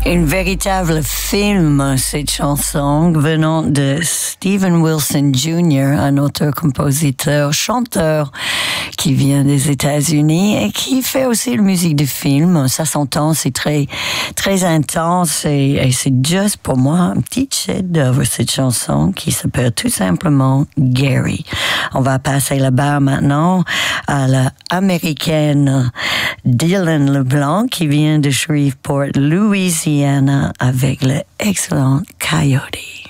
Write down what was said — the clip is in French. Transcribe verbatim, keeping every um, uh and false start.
Un véritable film, cette chanson, venant de Steven Wilson junior, un auteur-compositeur, chanteur qui vient des États-Unis et qui fait aussi la musique de film. Ça s'entend, c'est très, très intense et, et c'est juste pour moi un petit chef-d'œuvre, cette chanson qui s'appelle tout simplement Gary. On va passer là-bas maintenant à l'américaine Dylan LeBlanc qui vient de Shreveport, Louisiana, avec l'excellent Coyote.